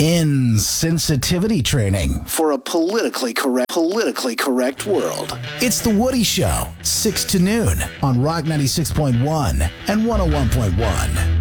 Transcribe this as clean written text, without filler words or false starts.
insensitivity training for a politically correct world. It's The Woody Show, 6 to noon on Rock 96.1 and 101.1.